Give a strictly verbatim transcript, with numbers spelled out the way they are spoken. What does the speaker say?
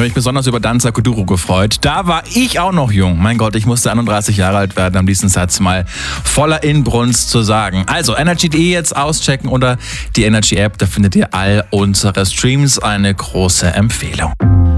mich besonders über Danza Kuduro gefreut. Da war ich auch noch jung. Mein Gott, ich musste einunddreißig Jahre alt werden, um diesen Satz mal voller Inbrunst zu sagen. Also Energy punkt de jetzt auschecken oder die Energy App, da findet ihr all unsere Streams. Eine große Empfehlung.